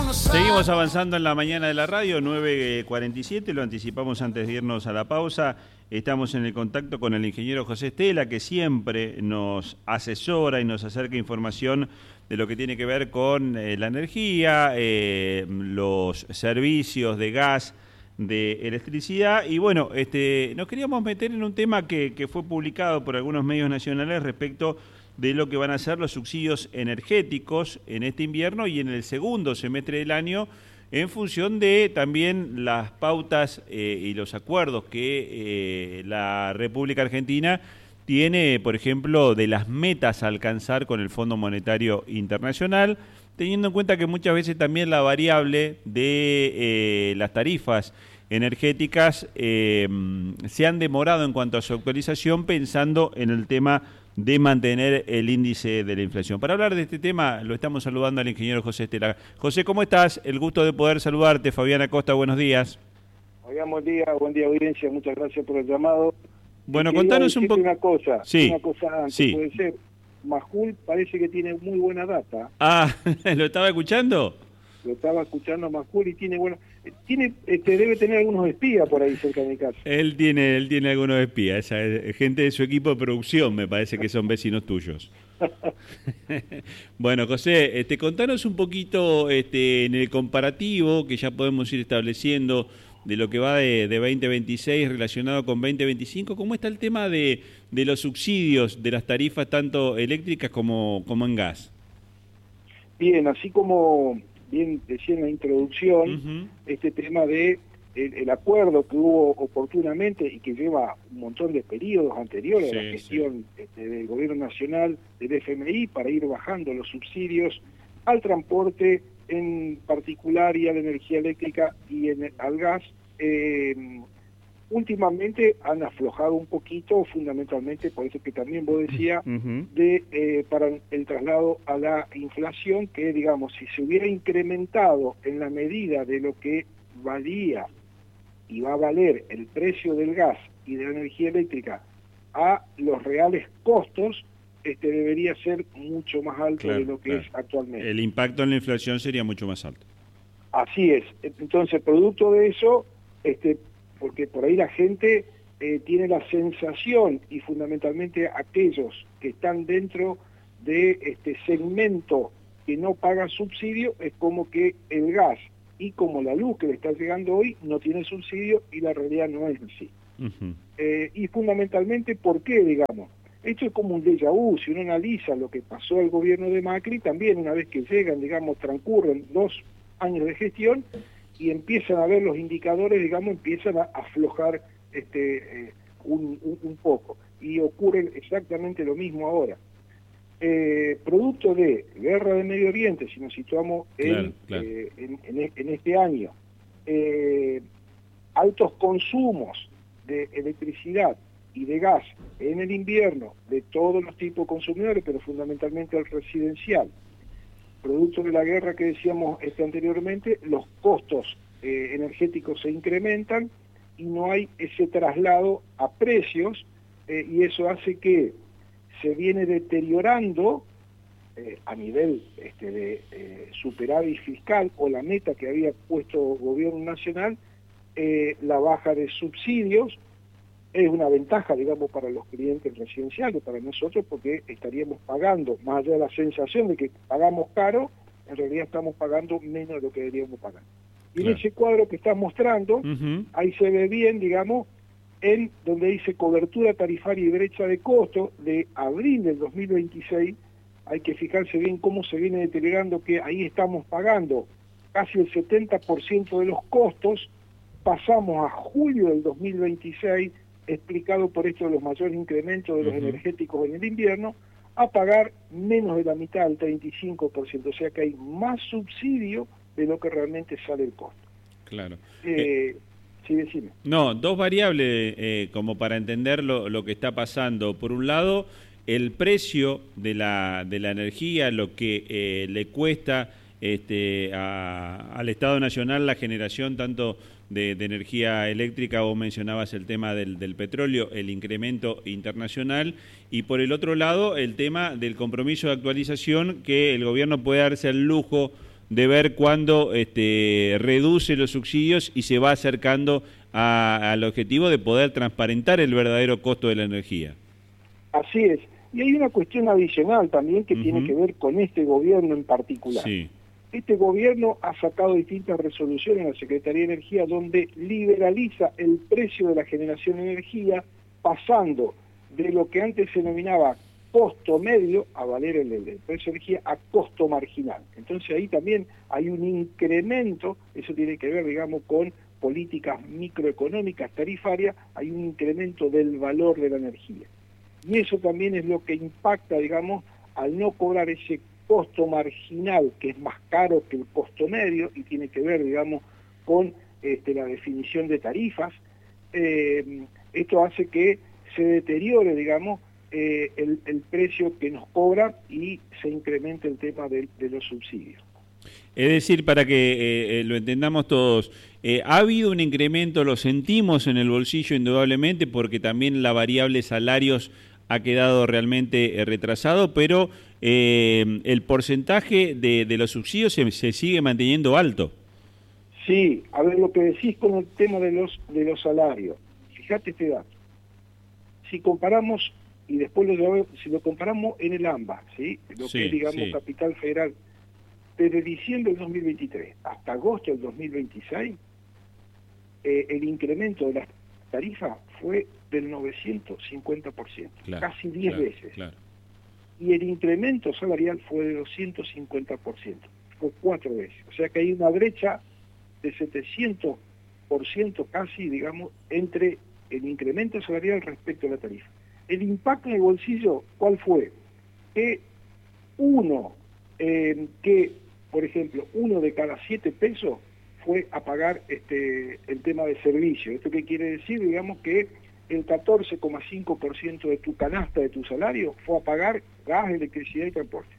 Seguimos avanzando en la mañana de la radio, 9:47, lo anticipamos antes de irnos a la pausa. Estamos en el contacto con el ingeniero José Estela, que siempre nos asesora y nos acerca información de lo que tiene que ver con la energía, los servicios de gas, de electricidad. Y bueno, nos queríamos meter en un tema que fue publicado por algunos medios nacionales respecto de lo que van a ser los subsidios energéticos en este invierno y en el segundo semestre del año, en función de también las pautas y los acuerdos que la República Argentina tiene, por ejemplo, de las metas a alcanzar con el Fondo Monetario Internacional, teniendo en cuenta que muchas veces también la variable de las tarifas energéticas se han demorado en cuanto a su actualización, pensando en el tema de mantener el índice de la inflación. Para hablar de este tema, lo estamos saludando al ingeniero José Estela. José, ¿cómo estás? El gusto de poder saludarte. Fabiana Costa, buenos días. Oigan, buen día audiencia, muchas gracias por el llamado. Bueno, contanos un poco. Una cosa antes, sí. Puede ser, Majul parece que tiene muy buena data. Ah, ¿lo estaba escuchando? Lo estaba escuchando Majul y tiene buena... debe tener algunos espías por ahí cerca de mi casa. Él tiene algunos espías, gente de su equipo de producción, me parece que son vecinos tuyos. Bueno, José, contanos un poquito en el comparativo que ya podemos ir estableciendo de lo que va de 2026 relacionado con 2025, ¿cómo está el tema de los subsidios de las tarifas tanto eléctricas como en gas? Bien, así como bien decía en la introducción, este tema de el acuerdo que hubo oportunamente y que lleva un montón de periodos anteriores a la gestión del gobierno nacional, del FMI, para ir bajando los subsidios al transporte en particular y a la energía eléctrica y al gas, últimamente han aflojado un poquito, fundamentalmente por eso que también vos decías, para el traslado a la inflación, que digamos, si se hubiera incrementado en la medida de lo que valía y va a valer el precio del gas y de la energía eléctrica a los reales costos, debería ser mucho más alto de lo que es actualmente. El impacto en la inflación sería mucho más alto. Así es. Entonces, producto de eso, porque por ahí la gente tiene la sensación, y fundamentalmente aquellos que están dentro de este segmento que no paga subsidio, es como que el gas y como la luz que le está llegando hoy no tiene subsidio, y la realidad no es así. Y fundamentalmente, ¿por qué, digamos? Esto es como un déjà vu. Si uno analiza lo que pasó al gobierno de Macri, también una vez que llegan, digamos, transcurren 2 años de gestión y empiezan a ver los indicadores, digamos, empiezan a aflojar un poco. Y ocurre exactamente lo mismo ahora. Producto de guerra de Medio Oriente, si nos situamos en este año, altos consumos de electricidad y de gas en el invierno de todos los tipos de consumidores, pero fundamentalmente el residencial. Producto de la guerra que decíamos anteriormente, los costos energéticos se incrementan y no hay ese traslado a precios, y eso hace que se viene deteriorando a nivel de superávit fiscal o la meta que había puesto el gobierno nacional, la baja de subsidios. Es una ventaja, digamos, para los clientes residenciales, para nosotros, porque estaríamos pagando, más allá de la sensación de que pagamos caro, en realidad estamos pagando menos de lo que deberíamos pagar. Y en ese cuadro que estás mostrando, ahí se ve bien, digamos, en donde dice cobertura tarifaria y brecha de costo de abril del 2026, hay que fijarse bien cómo se viene deteriorando, que ahí estamos pagando casi el 70% de los costos, pasamos a julio del 2026, explicado por esto de los mayores incrementos de los energéticos en el invierno, a pagar menos de la mitad, el 35%, o sea que hay más subsidio de lo que realmente sale el costo. Claro. Sí, decime. No, dos variables como para entender lo que está pasando. Por un lado, el precio de la energía, lo que le cuesta al Estado Nacional la generación tanto de energía eléctrica. Vos mencionabas el tema del petróleo, el incremento internacional, y por el otro lado el tema del compromiso de actualización, que el gobierno puede darse el lujo de ver cuándo reduce los subsidios y se va acercando al objetivo de poder transparentar el verdadero costo de la energía. Así es. Y hay una cuestión adicional también que tiene que ver con este gobierno en particular. Sí. Este gobierno ha sacado distintas resoluciones en la Secretaría de Energía donde liberaliza el precio de la generación de energía, pasando de lo que antes se denominaba costo medio, a valer el precio de energía, a costo marginal. Entonces ahí también hay un incremento, eso tiene que ver, digamos, con políticas microeconómicas tarifarias, hay un incremento del valor de la energía. Y eso también es lo que impacta, digamos, al no cobrar ese costo marginal, que es más caro que el costo medio, y tiene que ver, digamos, con la definición de tarifas. Esto hace que se deteriore, digamos, el precio que nos cobra y se incremente el tema de los subsidios. Es decir, para que lo entendamos todos, ha habido un incremento, lo sentimos en el bolsillo indudablemente, porque también la variable salarios ha quedado realmente retrasado, pero el porcentaje de los subsidios se sigue manteniendo alto. Sí, a ver lo que decís con el tema de los salarios. Fíjate este dato. Si comparamos, y después si lo comparamos en el AMBA, ¿sí? Lo que es, digamos, Capital Federal, desde diciembre del 2023 hasta agosto del 2026, el incremento de las tarifas fue del 950%, casi 10 veces. Claro. Y el incremento salarial fue de 250%, fue 4 veces. O sea que hay una brecha de 700% casi, digamos, entre el incremento salarial respecto a la tarifa. El impacto en el bolsillo, ¿cuál fue? Que por ejemplo, 1 de cada 7 pesos fue a pagar el tema de servicio. ¿Esto qué quiere decir? Digamos que el 14,5% de tu canasta, de tu salario, fue a pagar gas, electricidad y transporte.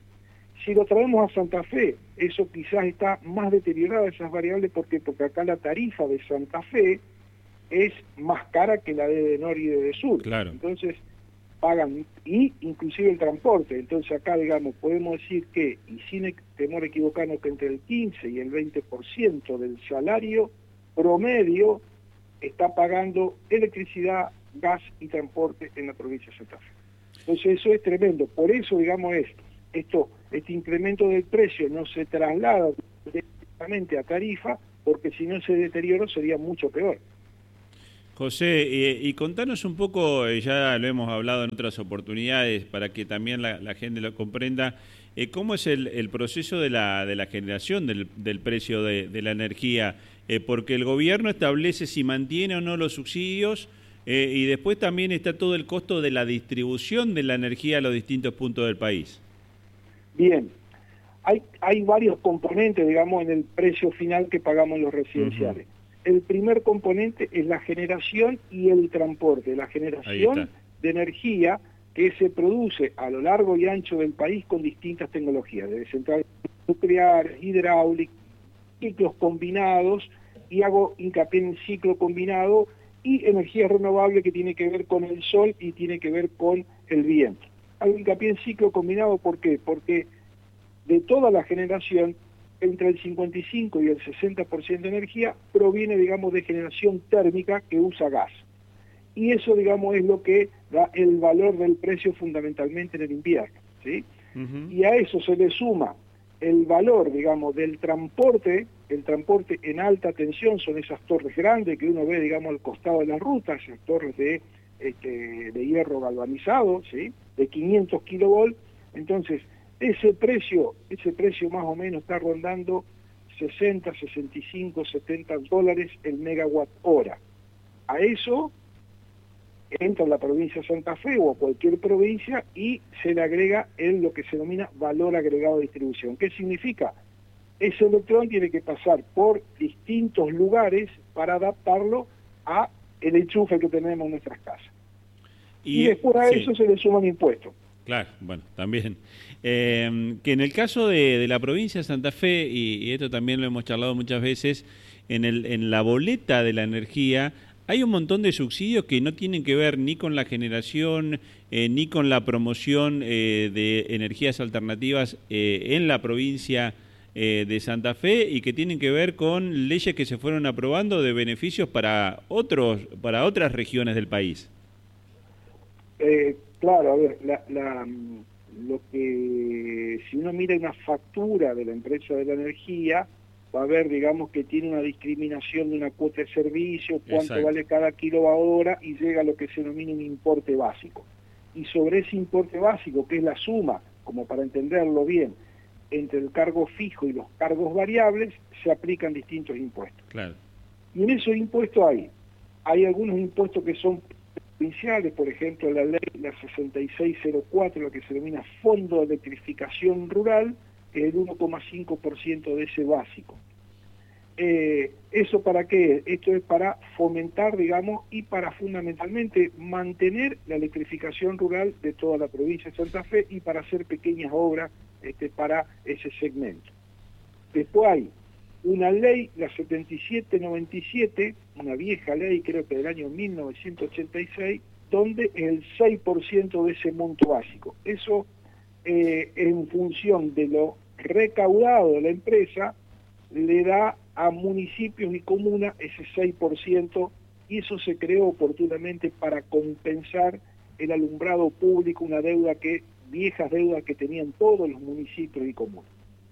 Si lo traemos a Santa Fe, eso quizás está más deteriorado, esas variables, porque acá la tarifa de Santa Fe es más cara que la de Norte y de Sur. Claro. Entonces pagan, y inclusive el transporte. Entonces acá, digamos, podemos decir que, y sin temor a equivocarnos, que entre el 15 y el 20% del salario promedio está pagando electricidad, gas y transporte en la provincia de Santa Fe. Entonces eso es tremendo. Por eso, digamos, este incremento del precio no se traslada directamente a tarifa, porque si no se deteriora sería mucho peor. José, y contanos un poco, ya lo hemos hablado en otras oportunidades, para que también la gente lo comprenda, ¿cómo es el proceso de la generación del precio de la energía? Porque el gobierno establece si mantiene o no los subsidios, y después también está todo el costo de la distribución de la energía a los distintos puntos del país. Bien, hay varios componentes, digamos, en el precio final que pagamos los residenciales. El primer componente es la generación y el transporte. La generación de energía que se produce a lo largo y ancho del país con distintas tecnologías, desde centrales nucleares, hidráulicas, ciclos combinados, y hago hincapié en ciclo combinado, y energía renovable que tiene que ver con el sol y tiene que ver con el viento. Hago hincapié en ciclo combinado, ¿por qué? Porque de toda la generación, entre el 55 y el 60% de energía proviene, digamos, de generación térmica que usa gas. Y eso, digamos, es lo que da el valor del precio fundamentalmente en el invierno, ¿sí? Y a eso se le suma el valor, digamos, del transporte. El transporte en alta tensión son esas torres grandes que uno ve, digamos, al costado de las rutas, esas torres de hierro galvanizado, ¿sí? De 500 kilovolts. Entonces, ese precio más o menos está rondando 60, 65, 70 dólares el megawatt hora. A eso entra la provincia de Santa Fe o cualquier provincia y se le agrega lo que se denomina valor agregado de distribución. ¿Qué significa? Ese electrón tiene que pasar por distintos lugares para adaptarlo a el enchufe que tenemos en nuestras casas. Y después a eso se le suman impuestos. Claro, bueno, también. Que en el caso de la provincia de Santa Fe, y esto también lo hemos charlado muchas veces, en la boleta de la energía hay un montón de subsidios que no tienen que ver ni con la generación, ni con la promoción de energías alternativas en la provincia de Santa Fe y que tienen que ver con leyes que se fueron aprobando de beneficios para otras regiones del país. Claro, a ver, lo que si uno mira una factura de la empresa de la energía, va a ver, digamos, que tiene una discriminación de una cuota de servicio, cuánto Exacto. vale cada kilowatt-hora y llega a lo que se denomina un importe básico. Y sobre ese importe básico, que es la suma, como para entenderlo bien, entre el cargo fijo y los cargos variables, se aplican distintos impuestos. Claro. Y en esos impuestos hay algunos impuestos que son provinciales, por ejemplo, la ley, la 6604, lo que se denomina Fondo de Electrificación Rural, que es el 1,5% de ese básico. ¿Eso para qué? Esto es para fomentar, digamos, y para fundamentalmente mantener la electrificación rural de toda la provincia de Santa Fe y para hacer pequeñas obras para ese segmento. Después hay una ley, la 7797, una vieja ley, creo que del año 1986, donde el 6% de ese monto básico. Eso en función de lo recaudado de la empresa, le da a municipios y comunas ese 6%, y eso se creó oportunamente para compensar el alumbrado público, una deuda viejas deudas que tenían todos los municipios y comunas.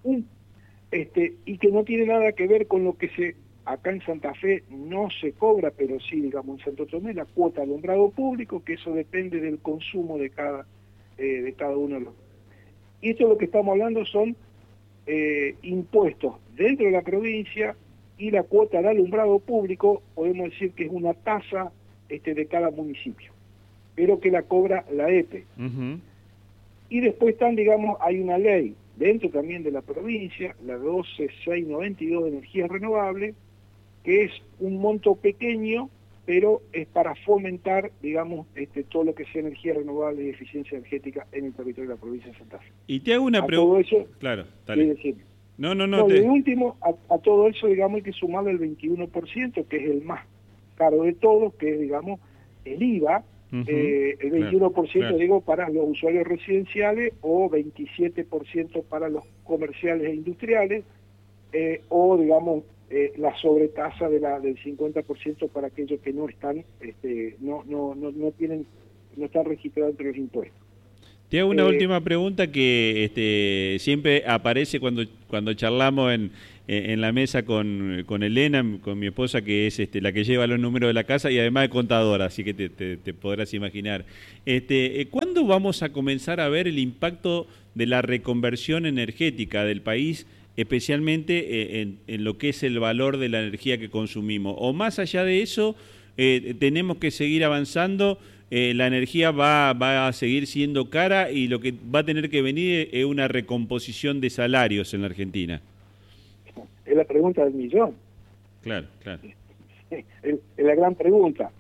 Y que no tiene nada que ver con lo que acá en Santa Fe no se cobra, pero sí, digamos, en Santo Tomé, la cuota de alumbrado público, que eso depende del consumo de cada uno de los. Y esto es lo que estamos hablando son impuestos dentro de la provincia, y la cuota de alumbrado público, podemos decir que es una tasa de cada municipio, pero que la cobra la EPE. Uh-huh. Y después digamos, hay una ley dentro también de la provincia, la 12692 de energías renovables, que es un monto pequeño, pero es para fomentar, digamos, todo lo que sea energía renovable y eficiencia energética en el territorio de la provincia de Santa Fe. Y te hago una pregunta. Todo eso, claro, dale. No. Y el último, a todo eso, digamos, hay que sumarle el 21%, que es el más caro de todos, que es, digamos, el IVA, Uh-huh. el 21%, claro. digo, para los usuarios residenciales, o 27% para los comerciales e industriales, o, digamos, la sobretasa del 50% para aquellos que no están, no están registrados entre los impuestos. Te hago una última pregunta que siempre aparece cuando charlamos en la mesa con Elena, con mi esposa, que es la que lleva los números de la casa y además de contadora, así que te podrás imaginar. ¿Cuándo vamos a comenzar a ver el impacto de la reconversión energética del país, especialmente en lo que es el valor de la energía que consumimos? O más allá de eso, tenemos que seguir avanzando. La energía va a seguir siendo cara y lo que va a tener que venir es una recomposición de salarios en la Argentina. Es la pregunta del millón. Claro. Es la gran pregunta.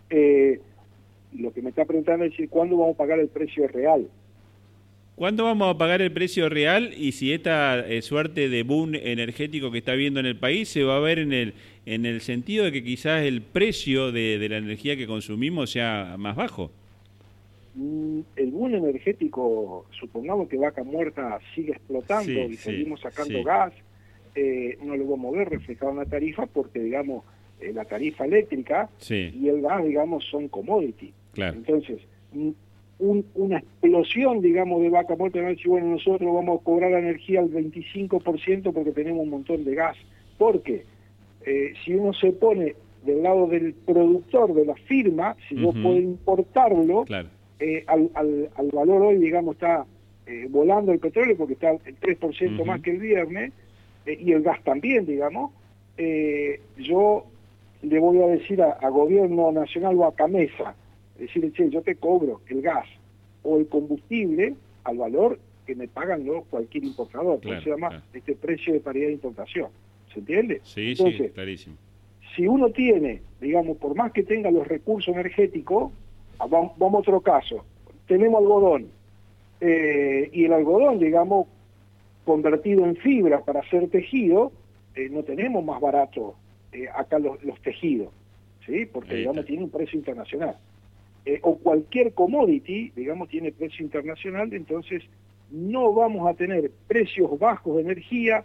Lo que me está preguntando es ¿cuándo vamos a pagar el precio real? ¿Cuándo vamos a pagar el precio real? Y si esta suerte de boom energético que está habiendo en el país se va a ver en el sentido de que quizás el precio de la energía que consumimos sea más bajo. El boom energético, supongamos que Vaca Muerta sigue explotando y seguimos sacando gas, no lo vamos a ver reflejado en la tarifa porque, digamos, la tarifa eléctrica y el gas, digamos, son commodity. Claro. Entonces, una explosión, digamos, de Vaca Muerta, no decir, bueno, nosotros vamos a cobrar la energía al 25% porque tenemos un montón de gas. Porque si uno se pone del lado del productor, de la firma, si yo puedo importarlo, claro. Al valor hoy, digamos, está volando el petróleo porque está el 3% más que el viernes, y el gas también, digamos, yo le voy a decir a gobierno nacional o a Camesa, decirle, che, yo te cobro el gas o el combustible al valor que me pagan cualquier importador, claro, se llama precio de paridad de importación. ¿Se entiende? Sí, entonces, sí, clarísimo. Si uno tiene, digamos, por más que tenga los recursos energéticos, vamos a otro caso, tenemos algodón, y el algodón, digamos, convertido en fibra para hacer tejido, no tenemos más barato acá los tejidos, ¿sí? Porque, digamos, tiene un precio internacional. O cualquier commodity, digamos, tiene precio internacional, entonces no vamos a tener precios bajos de energía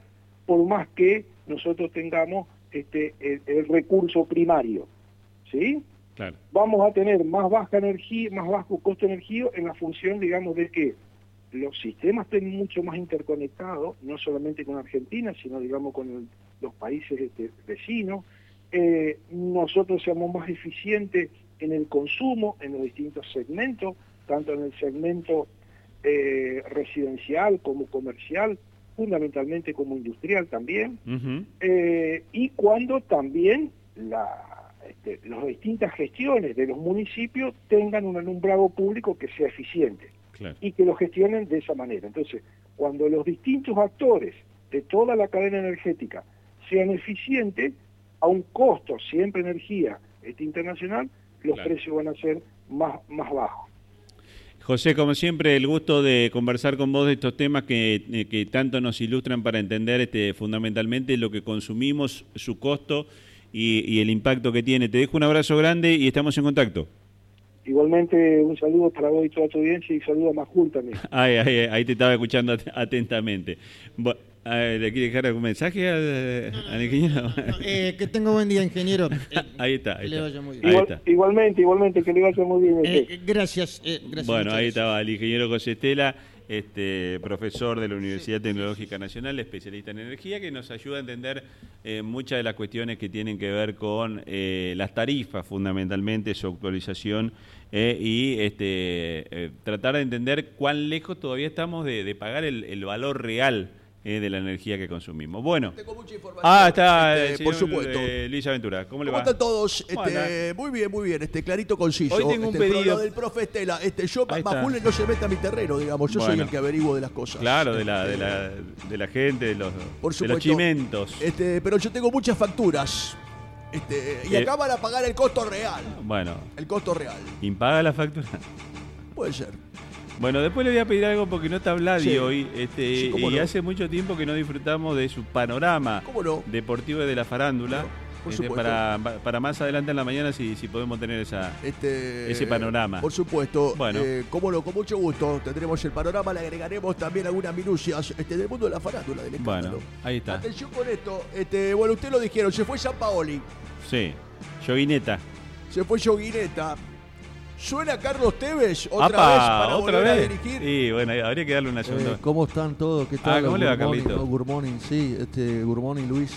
por más que nosotros tengamos el recurso primario, ¿sí? Claro. Vamos a tener más baja energía, más bajo costo de energía en la función, digamos, de que los sistemas estén mucho más interconectados, no solamente con Argentina, sino, digamos, con los países vecinos. Nosotros seamos más eficientes en el consumo, en los distintos segmentos, tanto en el segmento residencial como comercial, fundamentalmente como industrial también, y cuando también las distintas gestiones de los municipios tengan un alumbrado público que sea eficiente, claro, y que lo gestionen de esa manera. Entonces, cuando los distintos actores de toda la cadena energética sean eficientes, a un costo, siempre energía internacional, los claro, precios van a ser más bajos. José, como siempre, el gusto de conversar con vos de estos temas que tanto nos ilustran para entender fundamentalmente lo que consumimos, su costo y el impacto que tiene. Te dejo un abrazo grande y estamos en contacto. Igualmente, un saludo para vos y toda tu audiencia y saludo a Majul también. Ahí te estaba escuchando atentamente. ¿Le quiere dejar algún mensaje al ingeniero? Que tenga buen día, ingeniero. Ahí está. Que le vaya muy bien. Igualmente, que le vaya muy bien. Gracias. Bueno, ahí estaba el ingeniero José Estela, profesor de la Universidad Tecnológica Nacional, especialista en energía, que nos ayuda a entender muchas de las cuestiones que tienen que ver con las tarifas, fundamentalmente, su actualización, y tratar de entender cuán lejos todavía estamos de pagar el valor real de la energía que consumimos. Bueno. Tengo mucha información. Está, por supuesto. Luis Aventura, ¿cómo le va? ¿Cómo están todos? Muy bien, clarito, conciso. Hoy tengo un pedido. Lo del profe Estela, yo, Majul no se mete a mi terreno, digamos, yo soy el que averiguo de las cosas. Claro, de la gente, de los chimentos. Pero yo tengo muchas facturas. Y acá van a pagar el costo real. Bueno. El costo real. ¿Impaga la factura? Puede ser. Bueno, después le voy a pedir algo porque no está Vladi hoy, sí, y hace mucho tiempo que no disfrutamos de su panorama deportivo y de la farándula. Por supuesto. Para más adelante en la mañana si podemos tener ese panorama. Por supuesto. Bueno. Cómo no, con mucho gusto tendremos el panorama, le agregaremos también algunas minucias del mundo de la farándula, del escándalo. Bueno, ahí está. Atención con esto, bueno, ustedes lo dijeron, se fue Sampaoli. Sí, Yoguineta. Se fue Yoguineta. ¿Suena Carlos Tevez otra vez para volver a dirigir? Sí, bueno, habría que darle una segunda. ¿Cómo están todos? ¿Qué tal? ¿Cómo le va, Carlito? Good morning, sí, Good morning, Luis.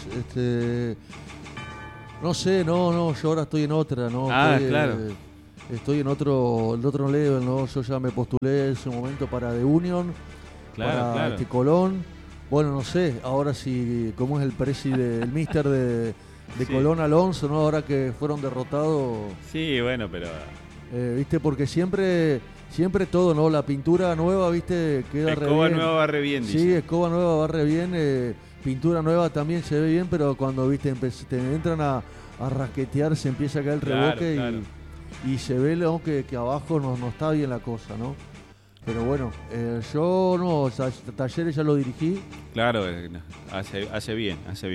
No sé, yo ahora estoy en otra, ¿no? Claro. Estoy en otro level, ¿no? Yo ya me postulé en su momento para The Union, para Colón. Bueno, no sé, ahora sí, ¿cómo es el el mister de Colón, Alonso, ¿no? Ahora que fueron derrotados. Sí, bueno, pero... ¿Viste? Porque siempre todo, ¿no? La pintura nueva, ¿viste? Queda re bien. Escoba nueva barre bien, dice. Sí, escoba nueva barre bien, pintura nueva también se ve bien, pero cuando, ¿viste? Te entran a rasquetear, se empieza a caer el reboque. Claro. Y se ve, ¿no? que abajo no está bien la cosa, ¿no? Pero bueno, yo no, Talleres ya lo dirigí. Claro, hace bien.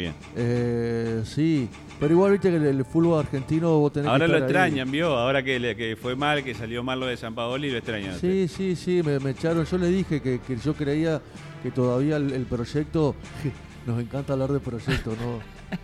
Sí, pero igual viste que el fútbol argentino vos tenés ahora que lo extrañan, ¿vio? Ahora que fue mal, que salió mal lo de Sampaoli, lo extrañan. Sí, me echaron. Yo le dije que yo creía que todavía el proyecto, nos encanta hablar de proyecto, ¿no?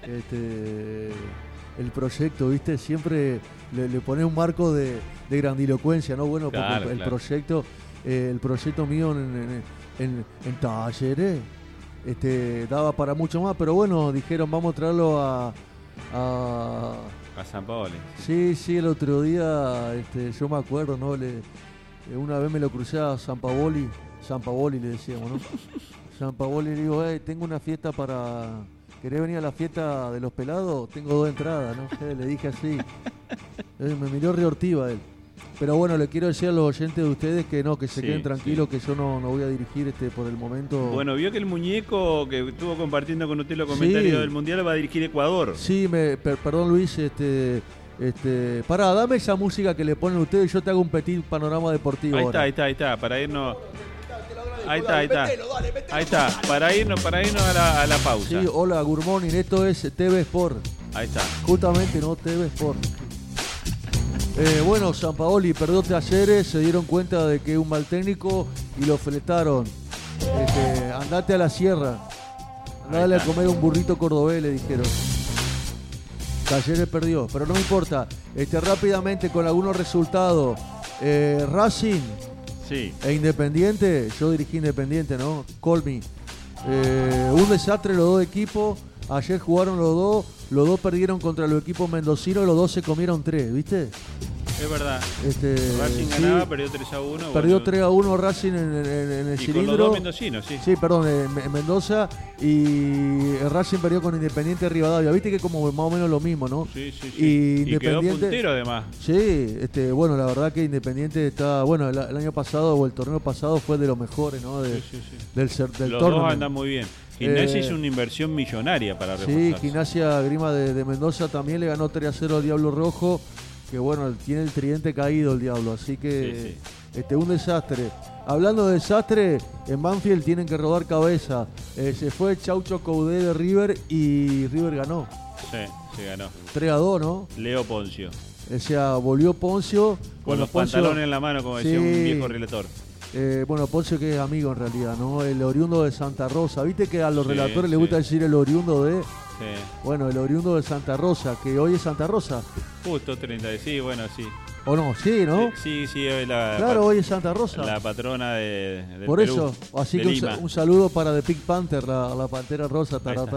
El proyecto, viste, siempre le pone un marco de grandilocuencia, ¿no? Bueno, porque el proyecto mío en Talleres daba para mucho más, pero bueno, dijeron vamos a traerlo a Sampaoli. Sí, el otro día yo me acuerdo, ¿no? Una vez me lo crucé a Sampaoli le decíamos, ¿no? Sampaoli le digo, tengo una fiesta ¿querés venir a la fiesta de los pelados? Tengo 2 entradas, ¿no? Le dije así. Me miró reortiva él. Pero bueno, le quiero decir a los oyentes de ustedes que no, que se queden tranquilos, que yo no voy a dirigir por el momento. Bueno, vio que el muñeco que estuvo compartiendo con usted los comentarios del Mundial va a dirigir Ecuador. Sí, perdón Luis, pará, dame esa música que le ponen ustedes y yo te hago un petit panorama deportivo. Ahí está, para irnos. Ahí está, para irnos a la pausa. Sí, hola, good morning, esto es TV Sport. Ahí está. Justamente, ¿no? TV Sport. Bueno, Sampaoli perdió Talleres, se dieron cuenta de que es un mal técnico y lo fletaron. Andate a la sierra. Dale a está. comer un burrito cordobés, le dijeron. Talleres perdió, pero no me importa. Rápidamente con algunos resultados. Racing Sí. e Independiente, yo dirigí Independiente, ¿no? Call me. Un desastre los dos equipos. Ayer jugaron los dos perdieron contra los equipos mendocinos y los dos se comieron 3, ¿viste? Es verdad. Racing Sí, ganaba, perdió 3-1. perdió bueno, 3-1 Racing en el y cilindro. con los dos mendocinos, sí. Sí, perdón, en Mendoza, y Racing perdió con Independiente Rivadavia. Viste que es como más o menos lo mismo, ¿no? Sí, sí, sí. Y Y quedó Independiente- puntero además. Sí, bueno, la verdad que Independiente está, bueno, el año pasado o el torneo pasado fue de los mejores, ¿no? Sí, sí, sí. Del Los tournament. dos andan muy bien. Gimnasia Eh, hizo una inversión millonaria para Sí, reforzarse. Gimnasia Grima de Mendoza también le ganó 3-0 al Diablo Rojo, que bueno, tiene el tridente caído el Diablo, así que un desastre. Hablando de desastre, en Banfield tienen que rodar cabeza. Se fue Chaucho Coudé de River y River ganó. Sí, se ganó. 3-2, ¿no? Leo Poncio. O sea, volvió Poncio. Con los Poncio- pantalones en la mano, como decía Sí. un viejo relator. Bueno, Poncio que es amigo en realidad, ¿no? El oriundo de Santa Rosa. ¿Viste que a los Sí, relatores sí. les gusta decir el oriundo de...? Sí. Bueno, el oriundo de Santa Rosa, que hoy es Santa Rosa. Justo 30, sí, bueno, sí. ¿O no? Sí, ¿no? Sí, sí, es la, Claro, hoy es Santa Rosa. la patrona del Por Perú, eso, así de que Lima. un saludo para The Pink Panther, la pantera rosa. Ahí está.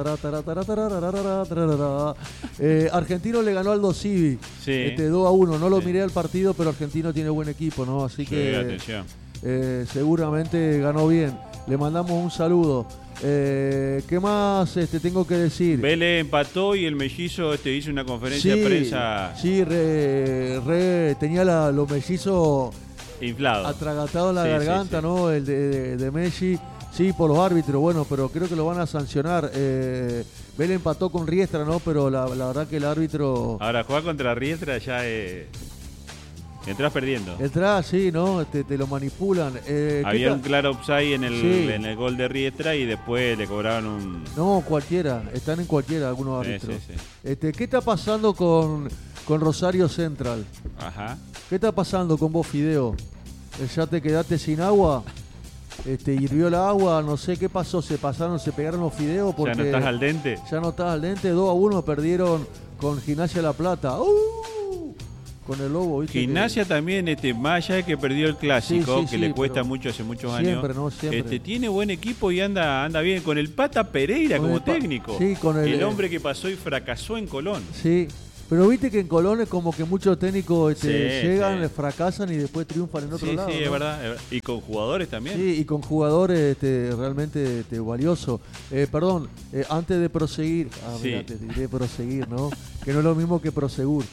Argentino le ganó al Aldo Civi, Sí. 2-1. No lo Sí. miré al partido, pero Argentino tiene buen equipo, ¿no? Así Sí, que atención. seguramente ganó bien. Le mandamos un saludo. ¿Qué más tengo que decir? Vélez empató y el mellizo hizo una conferencia de prensa Sí, tenía los mellizos inflado. atragantado en la Sí, sí, garganta, sí. ¿no? El de Messi, sí, por los árbitros, bueno, pero creo que lo van a sancionar. Vélez empató con Riestra, ¿no? Pero la verdad que el árbitro... Ahora, jugar contra Riestra ya entras perdiendo. Entrás, sí, ¿no? Te lo manipulan. Había un claro offside en Sí. el gol de Riestra y después le cobraban un... No, cualquiera, están en cualquiera algunos Sí, árbitros. sí, ¿Qué está pasando con Rosario Central? Ajá. ¿Qué está pasando con vos, Fideo? ¿Ya te quedaste sin agua? Hirvió el agua, no sé qué pasó, se pegaron los fideos porque ¿Ya no estás al dente? ya no estás al dente. 2-1 perdieron con Gimnasia La Plata. Con el Lobo, ¿viste? Gimnasia también, más allá de que perdió el clásico, Sí, sí, que sí, le cuesta pero mucho hace muchos siempre, años. ¿no? Siempre. Tiene buen equipo y anda bien. Con el Pata Pereira Con como el técnico. sí, con el hombre que pasó y fracasó en Colón. Sí, pero viste que en Colón es como que muchos técnicos Sí, llegan, sí. fracasan y después triunfan en otro Sí, lado. sí, ¿no? es verdad. Y con jugadores también. Sí, y con jugadores realmente valiosos. Perdón, antes de proseguir, Sí. mirá, te diré proseguir, ¿no? Que no es lo mismo que prosegur.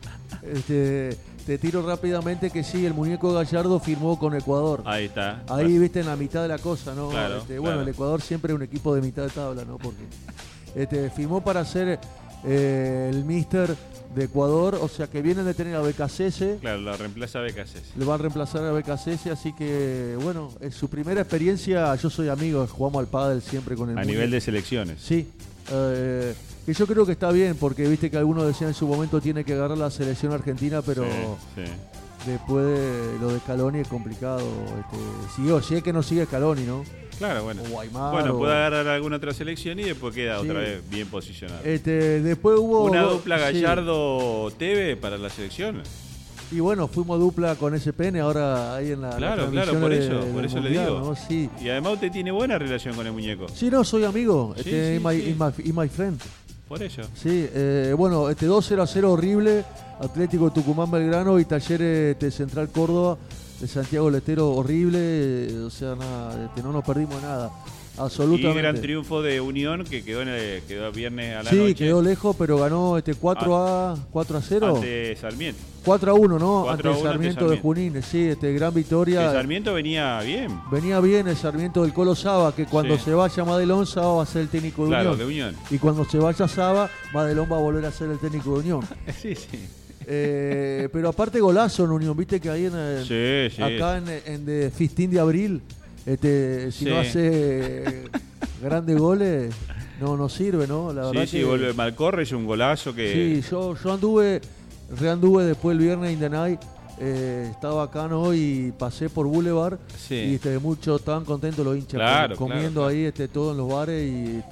Te tiro rápidamente que sí, el muñeco Gallardo firmó con Ecuador. Ahí está. Ahí, viste, en la mitad de la cosa, ¿no? Claro, Bueno, claro. el Ecuador siempre es un equipo de mitad de tabla, ¿no? Porque firmó para ser el míster de Ecuador, o sea que vienen de tener a Becasese. Claro, la reemplaza Becasese. Le va a reemplazar a Becasese, así que bueno, es su primera experiencia. Yo soy amigo, jugamos al pádel siempre con el A muñeco. nivel de selecciones. Sí, que yo creo que está bien, porque viste que algunos decían en su momento tiene que agarrar la selección argentina, pero Sí, sí. después de lo de Scaloni es complicado. Si es que no sigue Scaloni, ¿no? Claro, bueno. O Guaymar, Bueno, o- puede agarrar alguna otra selección y después queda Sí. otra vez bien posicionado. Después hubo Una dupla sí. Gallardo-Teve para la selección. Y bueno, fuimos dupla con SPN ahora ahí en la Claro, la claro, transmisión por de- eso, del por eso le Mundial, digo. ¿no? Sí. Y además usted tiene buena relación con el muñeco. Sí, no, soy amigo. Sí, is sí, my, sí. is my friend. Por eso. Sí, bueno, 2-0 horrible. Atlético Tucumán Belgrano y Talleres Central Córdoba de Santiago del Estero horrible. O sea, nada, no nos perdimos nada. Absolutamente. Y gran triunfo de Unión que quedó quedó viernes a la Sí, noche. quedó lejos, pero ganó 4-0. Ante Sarmiento. 4-1, ¿no? 4-1 Ante el ante Sarmiento de Sarmiento. Junín. Sí, gran El victoria. Sarmiento venía bien. Venía bien el Sarmiento del Colo Saba, que cuando Sí. se vaya Madelón, Saba va a ser el técnico de Claro, Unión. de Unión. Y cuando se vaya Saba, Madelón va a volver a ser el técnico de Unión. Sí, sí. Pero aparte golazo en Unión, viste que ahí Sí, sí. acá en de Fistín de Abril, si Sí. no hace grandes goles, no sirve, ¿no? La verdad Sí, sí, que, vuelve Malcorre, es un golazo que... Sí, yo anduve después el viernes in the night, estaba acá, ¿no? Y pasé por Boulevard Sí. y muchos estaban contentos los hinchas Claro, comiendo claro. ahí todo en los bares y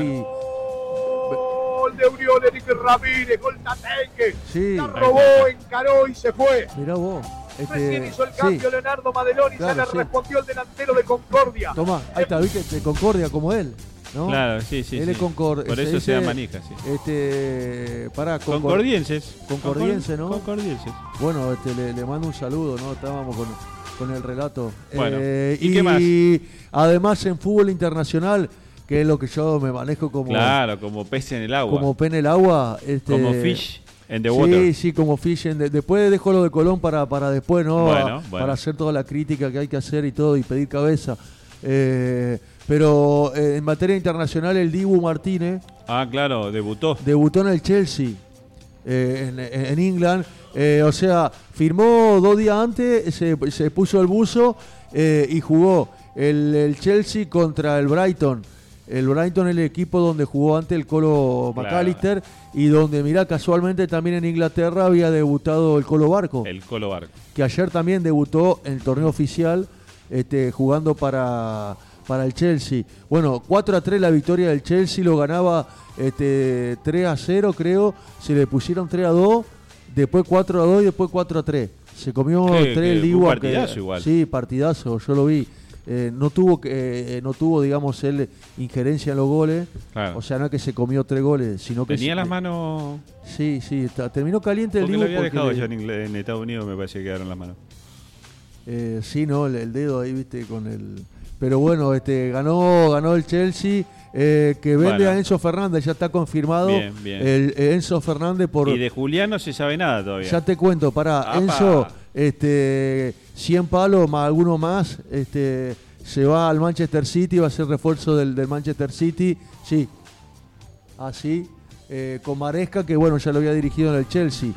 Gol de Unión, Enrique Ramírez, gol Tatengue. sí, La robó, encaró y se fue. mirá vos. Recién hizo el sí. cambio Leonardo Madelón y Claro, ya le sí. respondió el delantero de Concordia. Tomá, ahí está, viste, de Concordia como él, ¿no? Claro, sí, sí. Él sí. es Concordia. Por eso se da manija, sí. Concordienses. Concordiense, ¿no? Concordienses. Bueno, le mando un saludo, ¿no? Estábamos con el relato. Bueno, ¿y qué más? Además en fútbol internacional, que es lo que yo me manejo como, Claro, como pez en el agua. como pez en el agua. Como fish en the water. Sí, como fish después dejo lo de Colón para después, ¿no? Bueno. Para hacer toda la crítica que hay que hacer y todo y pedir cabeza. Pero en materia internacional el Dibu Martínez Ah, claro, debutó. debutó en el Chelsea, en England. O sea, firmó 2 días antes, se puso el buzo y jugó el Chelsea contra el Brighton. El Brighton es el equipo donde jugó antes el Colo Claro. McAllister y donde, mirá, casualmente también en Inglaterra había debutado el Colo Barco, El Colo Barco. que ayer también debutó en el torneo oficial jugando para el Chelsea. Bueno, 4-3 la victoria del Chelsea, lo ganaba 3-0 creo, se le pusieron 3-2, después 4-2 y después 4-3. Se comió Qué 3 el Dibu. un partidazo igual. Sí, partidazo, yo lo vi. No tuvo, digamos, él injerencia en los goles. Claro. O sea, no es que se comió 3 goles, sino que... Tenía las manos. Sí, terminó caliente el Porque Dibu. lo había porque dejado ya en Estados Unidos, me parece que quedaron las manos. sí, no, el dedo ahí, viste, con el... Pero bueno, ganó el Chelsea, que vende Bueno. a Enzo Fernández, ya está confirmado. Bien, bien. El Enzo Fernández por... Y de Julián no se sabe nada todavía. Ya te cuento, pará, Apa. Enzo, 100 palos más alguno más, se va al Manchester City, va a ser refuerzo del Manchester City, sí, así, con Maresca, que bueno, ya lo había dirigido en el Chelsea.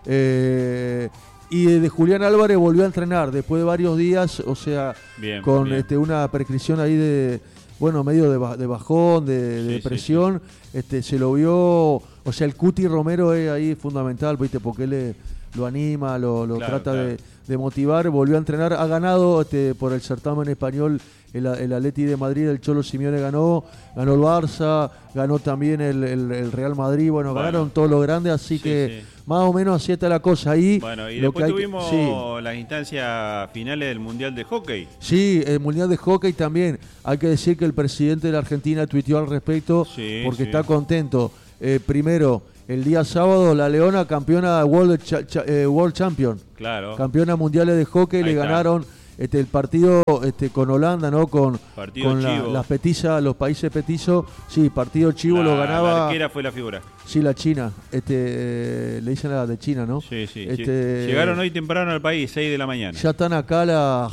Y de Julián Álvarez volvió a entrenar después de varios días, o sea, Bien, con bien. una prescripción ahí medio de bajón, de Sí, depresión. Se lo vio, o sea, el Cuti Romero es ahí fundamental, ¿viste? Porque él lo anima, lo Claro, trata claro. de motivar, volvió a entrenar, ha ganado por el certamen español el Atleti de Madrid, el Cholo Simeone ganó el Barça, ganó también el Real Madrid, bueno, ganaron todos los grandes, así Sí, que sí. más o menos así está la cosa ahí. Bueno, y Lo después que hay que- tuvimos sí. las instancias finales del Mundial de Hockey. Sí, el Mundial de Hockey también. Hay que decir que el presidente de la Argentina tuiteó al respecto Sí, porque sí. está contento. Primero, el día sábado, la Leona, campeona World Champion, Claro. campeona mundiales de hockey, Ahí le está. ganaron el partido con Holanda, ¿no? Con Partido chivo. las petizas, los países petizos. Sí, partido chivo La- lo La ganaba. arquera fue la figura. Sí, la China. Le dicen la de China, ¿no? Sí, sí. Llegaron Llegaron hoy temprano al país, 6 de la mañana. Ya están acá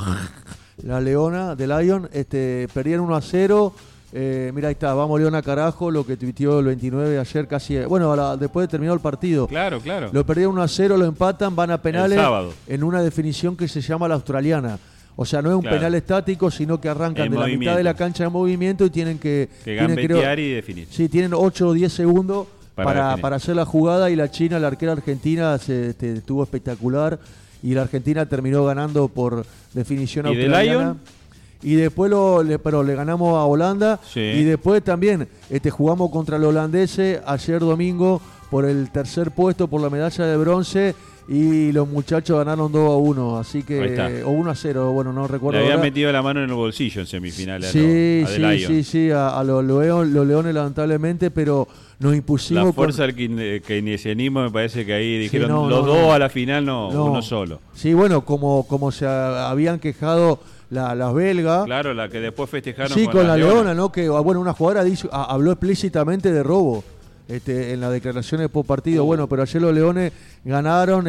la Leona de Lion, perdieron 1-0. Mira, ahí está, vamos Leona carajo, lo que tuiteó el 29 ayer casi. Bueno, después de terminado el partido. Claro, claro. Lo perdieron 1-0, lo empatan, van a penales El sábado. en una definición que se llama la australiana. O sea, no es un Claro. penal estático, sino que arrancan En de la mitad movimiento. de la cancha en movimiento y tienen que Gambetear y definir. Sí, tienen 8 o 10 segundos Para definir. para hacer la jugada y la China, la arquera argentina, estuvo espectacular y la Argentina terminó ganando por definición ¿Y de australiana. Lion? Y después pero le ganamos a Holanda Sí. y después también jugamos contra los holandeses ayer domingo por el tercer puesto, por la medalla de bronce y los muchachos ganaron 2-1, así Ahí que está. o 1-0, bueno, no recuerdo. Le habían ahora. metido la mano en el bolsillo en semifinales Sí, a The Lion. sí, a los Leones lamentablemente, pero nos impusimos. La fuerza del keynesianismo me parece que ahí dijeron no, los no, dos no. a la final, no, No. uno solo. Sí, bueno, como se habían quejado las belgas. Claro, la que después festejaron Sí, con la Leona. Leona, ¿no? Que bueno, una jugadora habló explícitamente de robo en las declaraciones post partido. Bueno, pero ayer los Leones ganaron,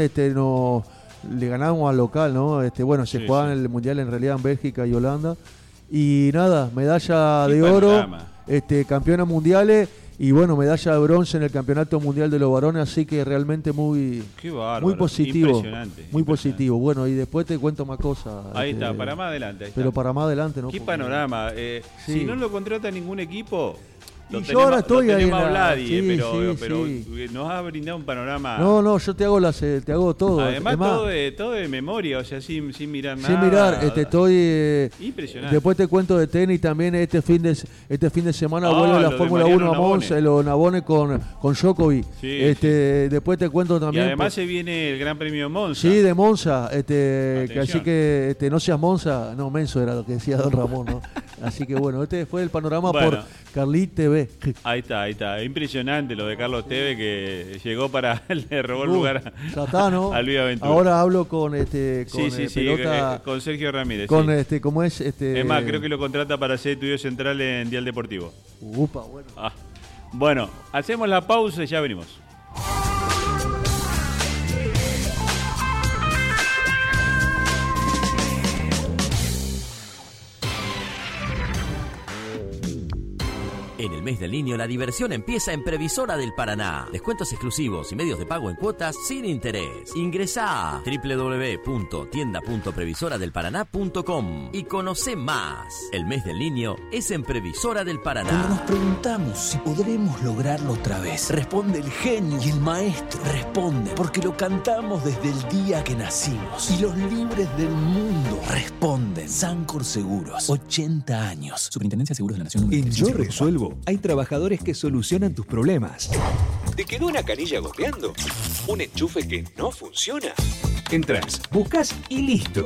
le ganamos al local, ¿no? Bueno, se Sí, jugaban sí. el mundial en realidad en Bélgica y Holanda. Y nada, medalla Qué de oro, panorama. campeonas mundiales y bueno, medalla de bronce en el campeonato mundial de los varones, así que realmente muy Qué bárbaro. muy positivo. Impresionante. Muy impresionante. positivo. Bueno, y después te cuento más cosas. Ahí está, para más adelante. Ahí está. Pero para más adelante, ¿no? Qué Porque- panorama. Sí. Si no lo contrata ningún equipo, yo ahora estoy ahí. Tenemos a Vladi, Sí, pero sí. nos ha brindado un panorama. No, yo te hago todo. Además, todo de memoria, o sea, sin mirar nada. Sin mirar, estoy. Impresionante. Después te cuento de tenis también. Este fin de semana vuelve la lo Fórmula de 1 a Mariano Monza, los Navone con Djokovic. Sí, Después te cuento Y también. además se viene el Gran Premio de Monza. Sí, de Monza. Así Atención. que no seas Monza. No, Menso era lo que decía Don Ramón, ¿no? Así que bueno, este fue el panorama por Carlit TV. Ahí está. Impresionante lo de Carlos Tevez, que llegó le robó el lugar Ya está, ¿no? a Luis Aventura. Ahora hablo con pelota, con Sergio Ramírez. Con sí. ¿cómo es? Es más, creo que lo contrata para ser estudio central en Dial Deportivo. Upa, bueno. Bueno, hacemos la pausa y ya venimos. En el mes del niño, la diversión empieza en Previsora del Paraná. Descuentos exclusivos y medios de pago en cuotas sin interés. Ingresá a www.tienda.previsoradelparaná.com y conocé más. El mes del niño es en Previsora del Paraná. Cuando nos preguntamos si podremos lograrlo otra vez, responde el genio y el maestro. Responde porque lo cantamos desde el día que nacimos. Y los libres del mundo responden. Sancor Seguros, 80 años. Superintendencia de Seguros de la Nación. En Yo Resuelvo hay trabajadores que solucionan tus problemas. ¿Te quedó una canilla goteando? ¿Un enchufe que no funciona? Entrás, buscas y listo.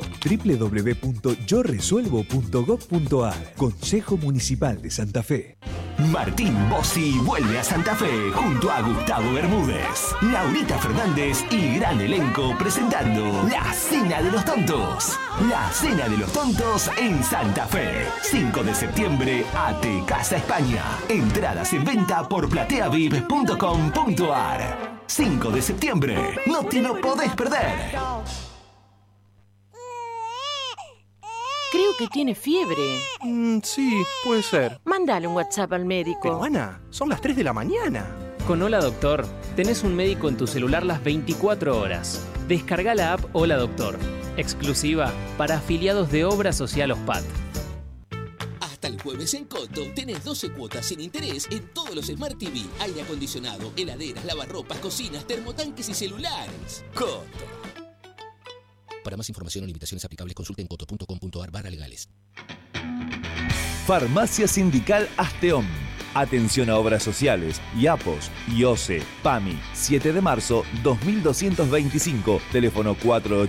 www.yoresuelvo.gov.ar. Consejo Municipal de Santa Fe. Martín Bossi vuelve a Santa Fe junto a Gustavo Bermúdez, Laurita Fernández y gran elenco presentando La Cena de los Tontos. La Cena de los Tontos en Santa Fe. 5 de septiembre, AT Casa España. Entradas en venta por plateavip.com.ar. 5 de septiembre, no te lo podés perder. Creo que tiene fiebre. Sí, puede ser. Mándale un WhatsApp al médico. Pero Ana, son las 3 de la mañana. Con Hola Doctor, tenés un médico en tu celular las 24 horas. Descarga la app Hola Doctor, exclusiva para afiliados de Obra Social OSPAT. Hasta el jueves en Coto tenés 12 cuotas sin interés en todos los Smart TV, aire acondicionado, heladeras, lavarropas, cocinas, termotanques y celulares. Coto. Para más información o limitaciones aplicables, consulte en coto.com.ar/legales. Farmacia Sindical Asteón. Atención a obras sociales, IAPOS, IOSE, PAMI. 7 de marzo, 2225. Teléfono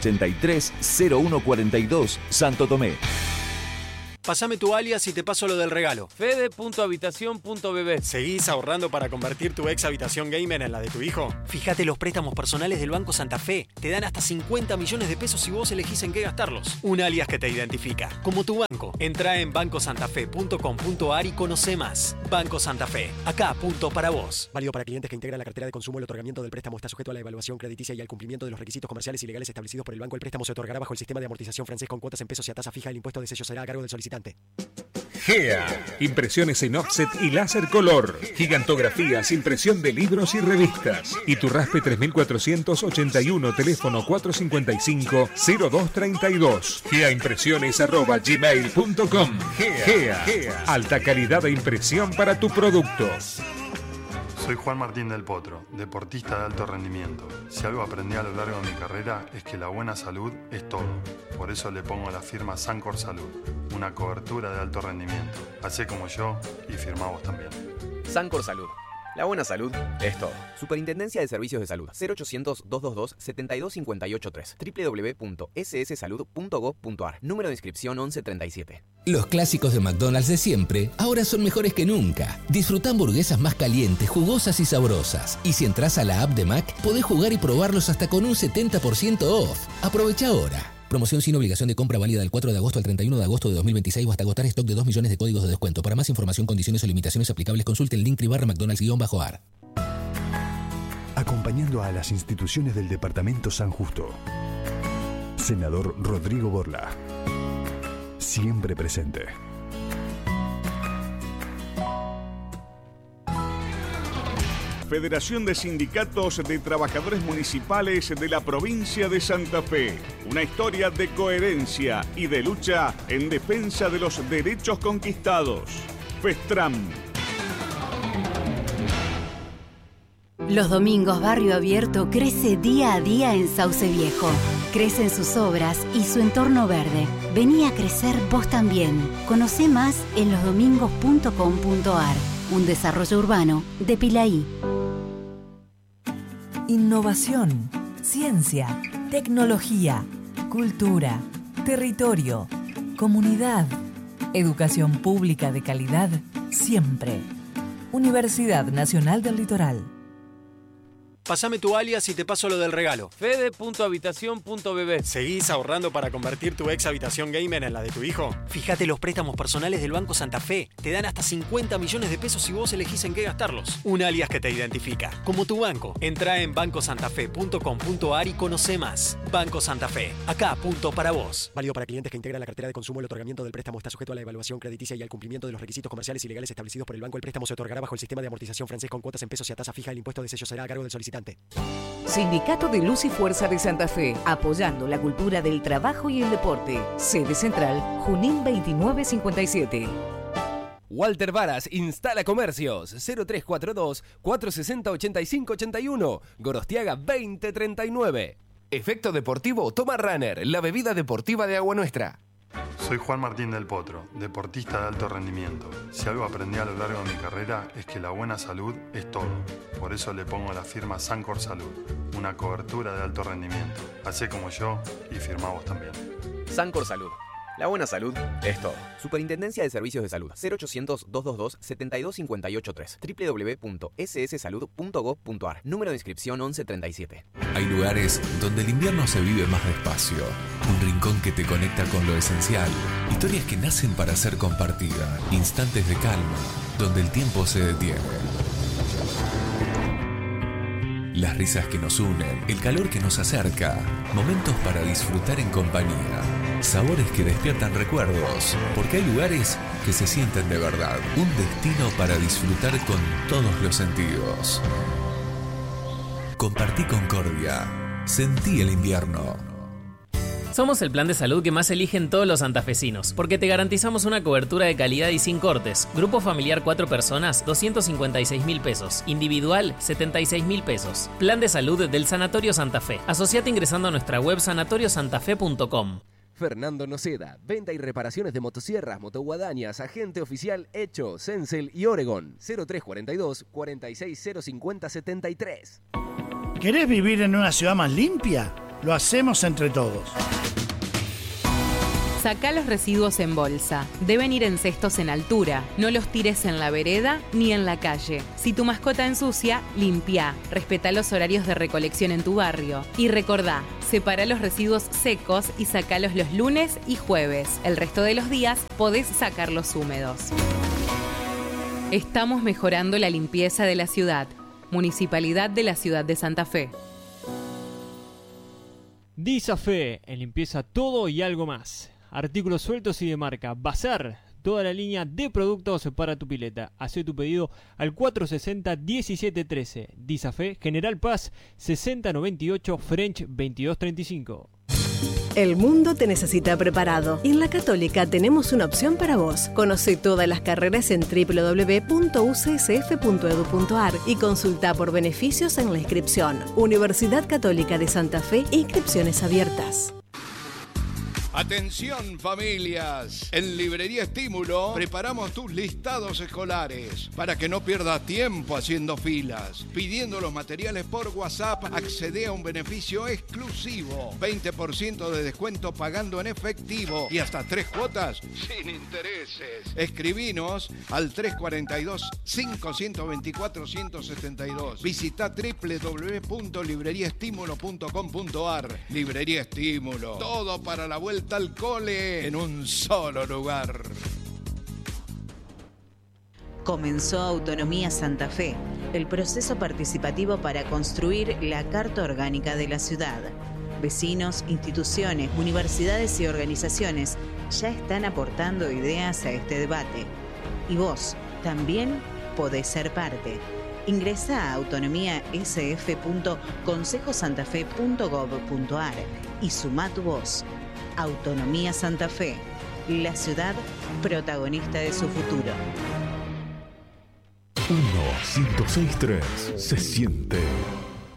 483-0142, Santo Tomé. Pásame tu alias y te paso lo del regalo. Fede.habitación.bb. ¿Seguís ahorrando para convertir tu ex habitación gamer en la de tu hijo? Fíjate los préstamos personales del Banco Santa Fe. Te dan hasta 50 millones de pesos si vos elegís en qué gastarlos. Un alias que te identifica, como tu banco. Entrá en bancosantafe.com.ar y conoce más. Banco Santa Fe. Acá, punto para vos. Válido para clientes que integran la cartera de consumo. El otorgamiento del préstamo está sujeto a la evaluación crediticia y al cumplimiento de los requisitos comerciales y legales establecidos por el banco. El préstamo se otorgará bajo el sistema de amortización francés con cuotas en pesos y a tasa fija. El impuesto de sello será a cargo del solicitante. GEA, impresiones en offset y láser color, gigantografías, impresión de libros y revistas. Iturraspe 3481, teléfono 455-0232. GEAimpresiones@gmail.com. GEA, alta calidad de impresión para tu producto. Soy Juan Martín del Potro, deportista de alto rendimiento. Si algo aprendí a lo largo de mi carrera es que la buena salud es todo. Por eso le pongo la firma Sancor Salud, una cobertura de alto rendimiento. Hacé como yo y firmá vos también. Sancor Salud. La buena salud es todo. Superintendencia de Servicios de Salud. 0800-222-72583. www.sssalud.gov.ar. Número de inscripción 1137. Los clásicos de McDonald's de siempre ahora son mejores que nunca. Disfruta hamburguesas más calientes, jugosas y sabrosas. Y si entras a la app de Mac, podés jugar y probarlos hasta con un 70% off. Aprovecha ahora. Promoción sin obligación de compra válida del 4 de agosto al 31 de agosto de 2026 o hasta agotar stock de 2 millones de códigos de descuento. Para más información, condiciones o limitaciones aplicables, consulte el link /McDonald's-AR. Acompañando a las instituciones del Departamento San Justo. Senador Rodrigo Borla. Siempre presente. Federación de Sindicatos de Trabajadores Municipales de la provincia de Santa Fe. Una historia de coherencia y de lucha en defensa de los derechos conquistados. FESTRAM. Los domingos Barrio Abierto crece día a día en Sauce Viejo. Crecen sus obras y su entorno verde. Vení a crecer vos también. Conocé más en losdomingos.com.ar. Un desarrollo urbano de Pilaí. Innovación, ciencia, tecnología, cultura, territorio, comunidad, educación pública de calidad, siempre. Universidad Nacional del Litoral. Pásame tu alias y te paso lo del regalo. Fede.habitación.bb. ¿Seguís ahorrando para convertir tu ex habitación gamer en la de tu hijo? Fíjate los préstamos personales del Banco Santa Fe. Te dan hasta 50 millones de pesos si vos elegís en qué gastarlos. Un alias que te identifica, como tu banco. Entrá en bancosantafe.com.ar y conoce más. Banco Santa Fe. Acá, punto para vos. Válido para clientes que integran la cartera de consumo. El otorgamiento del préstamo está sujeto a la evaluación crediticia y al cumplimiento de los requisitos comerciales y legales establecidos por el banco. El préstamo se otorgará bajo el sistema de amortización francés con cuotas en pesos y a tasa fija. El impuesto de sello será a cargo del solicitante. Sindicato de Luz y Fuerza de Santa Fe, apoyando la cultura del trabajo y el deporte. Sede central, Junín 2957. Walter Varas instala comercios 0342 460 8581, Gorostiaga 2039. Efecto deportivo Toma Runner, la bebida deportiva de Agua Nuestra. Soy Juan Martín del Potro, deportista de alto rendimiento. Si algo aprendí a lo largo de mi carrera es que la buena salud es todo. Por eso le pongo la firma Sancor Salud, una cobertura de alto rendimiento. Hacé como yo y firmá vos también. Sancor Salud. La buena salud es todo. Superintendencia de Servicios de Salud. 0800-222-72583. www.sssalud.gov.ar. Número de inscripción 1137. Hay lugares donde el invierno se vive más despacio. Un rincón que te conecta con lo esencial. Historias que nacen para ser compartidas. Instantes de calma, donde el tiempo se detiene. Las risas que nos unen, el calor que nos acerca. Momentos para disfrutar en compañía. Sabores que despiertan recuerdos, porque hay lugares que se sienten de verdad. Un destino para disfrutar con todos los sentidos. Compartí Concordia. Sentí el invierno. Somos el plan de salud que más eligen todos los santafesinos, porque te garantizamos una cobertura de calidad y sin cortes. Grupo familiar 4 personas, 256.000 pesos. Individual, 76.000 pesos. Plan de salud del Sanatorio Santa Fe. Asociate ingresando a nuestra web sanatoriosantafe.com. Fernando Noceda, venta y reparaciones de motosierras, motoguadañas, agente oficial Hecho, Cencel y Oregon. 0342 46055073. ¿Querés vivir en una ciudad más limpia? Lo hacemos entre todos. Sacá los residuos en bolsa. Deben ir en cestos en altura. No los tires en la vereda ni en la calle. Si tu mascota ensucia, limpia. Respetá los horarios de recolección en tu barrio. Y recordá, separa los residuos secos y sacalos los lunes y jueves. El resto de los días podés sacarlos húmedos. Estamos mejorando la limpieza de la ciudad. Municipalidad de la Ciudad de Santa Fe. Disafe, en limpieza todo y algo más. Artículos sueltos y de marca. Bazar, toda la línea de productos para tu pileta. Hacé tu pedido al 460-1713. Disafe, General Paz, 6098, French 2235. El mundo te necesita preparado. En la Católica tenemos una opción para vos. Conoce todas las carreras en www.ucsf.edu.ar y consulta por beneficios en la inscripción. Universidad Católica de Santa Fe, inscripciones abiertas. Atención familias, en Librería Estímulo preparamos tus listados escolares para que no pierdas tiempo haciendo filas. Pidiendo los materiales por WhatsApp, accede a un beneficio exclusivo, 20% de descuento pagando en efectivo y hasta 3 cuotas sin intereses. Escribinos al 342-524-172. Visita www.libreriaestimulo.com.ar. Librería Estímulo, todo para la vuelta al cole en un solo lugar. Comenzó Autonomía Santa Fe, el proceso participativo para construir la Carta Orgánica de la ciudad. Vecinos, instituciones, universidades y organizaciones ya están aportando ideas a este debate. Y vos también podés ser parte. Ingresá a autonomiasf.consejosantafe.gov.ar y sumá tu voz. Autonomía Santa Fe, la ciudad protagonista de su futuro. 1-1063 se siente.